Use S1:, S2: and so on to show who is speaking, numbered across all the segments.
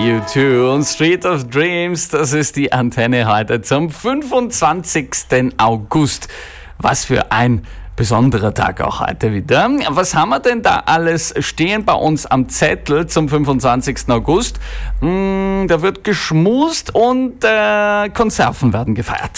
S1: U2 und Street of Dreams, das ist die Antenne heute zum 25. August. Was für ein besonderer Tag auch heute wieder. Was haben wir denn da alles stehen bei uns am Zettel zum 25. August? Da wird geschmust und Konserven werden gefeiert.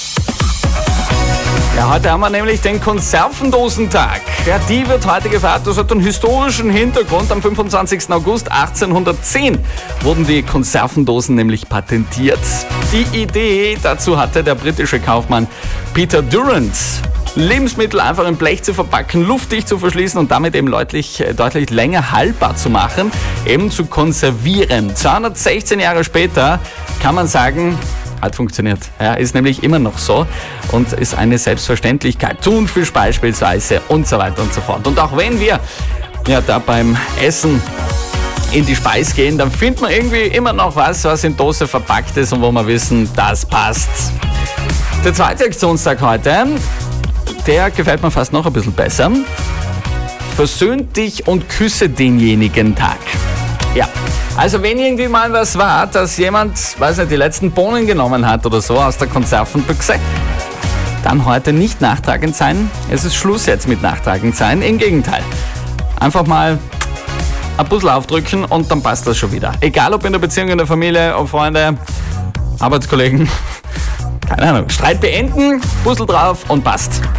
S1: Ja, heute haben wir nämlich den Konservendosentag. Ja, die wird heute gefeiert. Das hat einen historischen Hintergrund. Am 25. August 1810 wurden die Konservendosen nämlich patentiert. Die Idee dazu hatte der britische Kaufmann Peter Durrant. Lebensmittel einfach in Blech zu verpacken, luftdicht zu verschließen und damit eben deutlich länger haltbar zu machen, eben zu konservieren. 216 Jahre später kann man sagen, hat funktioniert. Ja, ist nämlich immer noch so und ist eine Selbstverständlichkeit. Thunfisch beispielsweise und so weiter und so fort. Und auch wenn wir ja da beim Essen in die Speise gehen, dann findet man irgendwie immer noch was in Dose verpackt ist und wo wir wissen, das passt. Der zweite Aktionstag heute, der gefällt mir fast noch ein bisschen besser. Versöhnt dich und küsse denjenigen Tag. Ja, also wenn irgendwie mal was war, dass jemand, weiß nicht, die letzten Bohnen genommen hat oder so aus der Konservenbüchse, dann heute nicht nachtragend sein. Es ist Schluss jetzt mit nachtragend sein. Im Gegenteil. Einfach mal ein Puzzle aufdrücken und dann passt das schon wieder. Egal ob in der Beziehung, in der Familie, ob Freunde, Arbeitskollegen, keine Ahnung. Streit beenden, Puzzle drauf und passt.